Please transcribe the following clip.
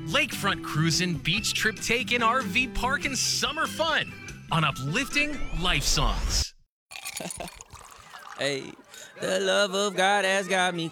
lakefront cruising, beach trip taking, RV park, and summer fun on uplifting life songs. Hey, the love of God has got me